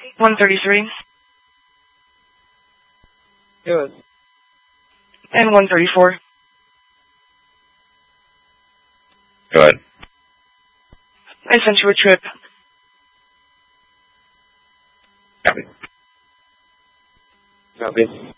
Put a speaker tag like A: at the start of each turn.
A: 133.
B: Good.
A: And 134.
C: Go ahead.
A: I sent you a trip.
C: Copy.
B: Copy.